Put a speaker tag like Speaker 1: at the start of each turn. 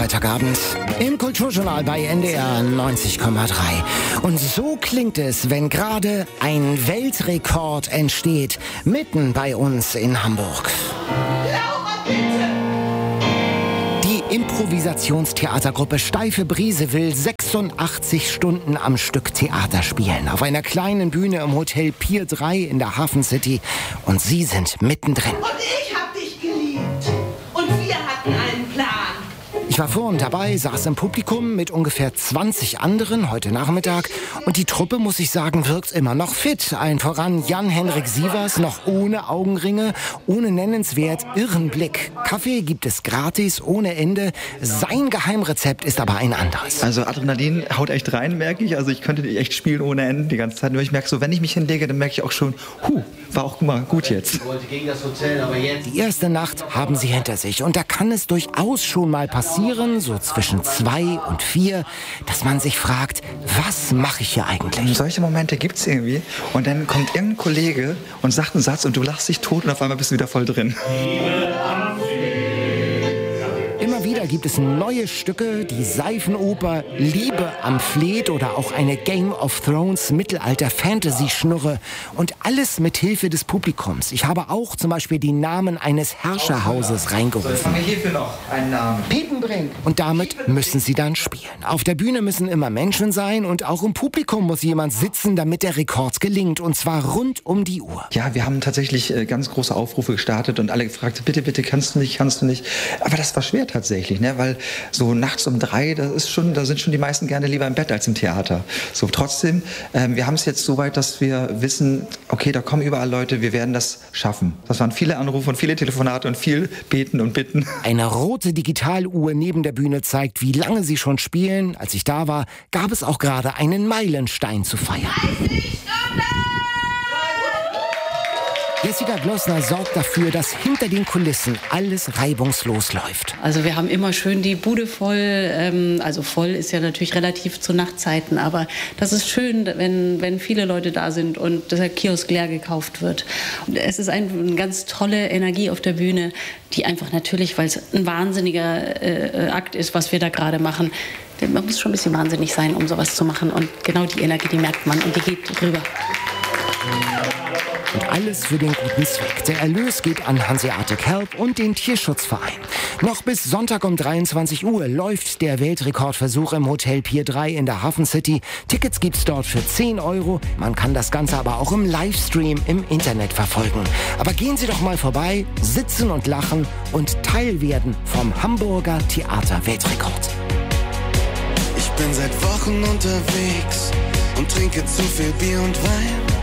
Speaker 1: Freitagabend im Kulturjournal bei NDR 90,3. Und so klingt es, wenn gerade ein Weltrekord entsteht, mitten bei uns in Hamburg. Die Improvisationstheatergruppe Steife Brise will 86 Stunden am Stück Theater spielen. Auf einer kleinen Bühne im Hotel Pier 3 in der Hafen City. Und sie sind mittendrin.
Speaker 2: Und ich hab dich geliebt. Und wir hatten einen Plan.
Speaker 1: Ich war vorhin dabei, saß im Publikum mit ungefähr 20 anderen heute Nachmittag. Und die Truppe, muss ich sagen, wirkt immer noch fit. Allen voran Jan-Henrik Sievers, noch ohne Augenringe, ohne nennenswert irren Blick. Kaffee gibt es gratis, ohne Ende. Sein Geheimrezept ist aber ein anderes.
Speaker 3: Also Adrenalin haut echt rein, merke ich. Also ich könnte echt spielen ohne Ende die ganze Zeit. Nur ich merke so, wenn ich mich hinlege, dann merke ich auch schon, war auch mal gut jetzt.
Speaker 1: Die erste Nacht haben sie hinter sich. Und da kann es durchaus schon mal passieren, so zwischen 2 und 4, dass man sich fragt, was mache ich hier eigentlich?
Speaker 3: Solche Momente gibt es irgendwie. Und dann kommt irgendein Kollege und sagt einen Satz und du lachst dich tot und auf einmal bist du wieder voll drin.
Speaker 1: Immer wieder gibt es neue Stücke, die Seifenoper Liebe am Fleet oder auch eine Game of Thrones Mittelalter-Fantasy-Schnurre und alles mit Hilfe des Publikums. Ich habe auch zum Beispiel die Namen eines Herrscherhauses reingerufen.
Speaker 3: Haben wir hierfür noch einen Namen?
Speaker 1: Piepenbrink. Und damit müssen sie dann spielen. Auf der Bühne müssen immer Menschen sein und auch im Publikum muss jemand sitzen, damit der Rekord gelingt. Und zwar rund um die Uhr.
Speaker 3: Ja, wir haben tatsächlich ganz große Aufrufe gestartet und alle gefragt, bitte, bitte, kannst du nicht. Aber das war schwer tatsächlich, ne? Weil so nachts um 3, da sind schon die meisten gerne lieber im Bett als im Theater. So, trotzdem, wir haben es jetzt so weit, dass wir wissen, okay, da kommen überall Leute, wir werden das schaffen. Das waren viele Anrufe und viele Telefonate und viel Beten und Bitten.
Speaker 1: Eine rote Digitaluhr neben der Bühne zeigt, wie lange sie schon spielen. Als ich da war, gab es auch gerade einen Meilenstein zu feiern.
Speaker 2: 30 Stunden!
Speaker 1: Jessica Glossner sorgt dafür, dass hinter den Kulissen alles reibungslos läuft.
Speaker 4: Also wir haben immer schön die Bude voll. Also voll ist ja natürlich relativ zu Nachtzeiten. Aber das ist schön, wenn viele Leute da sind und der Kiosk leer gekauft wird. Und es ist eine ganz tolle Energie auf der Bühne, die einfach natürlich, weil es ein wahnsinniger Akt ist, was wir da gerade machen. Man muss schon ein bisschen wahnsinnig sein, um sowas zu machen. Und genau die Energie, die merkt man und die geht rüber.
Speaker 1: Und alles für den guten Zweck. Der Erlös geht an Hanseatic Help und den Tierschutzverein. Noch bis Sonntag um 23 Uhr läuft der Weltrekordversuch im Hotel Pier 3 in der Hafen City. Tickets gibt's dort für 10 €. Man kann das Ganze aber auch im Livestream im Internet verfolgen. Aber gehen Sie doch mal vorbei, sitzen und lachen und Teil werden vom Hamburger Theater-Weltrekord.
Speaker 5: Ich bin seit Wochen unterwegs und trinke zu viel Bier und Wein.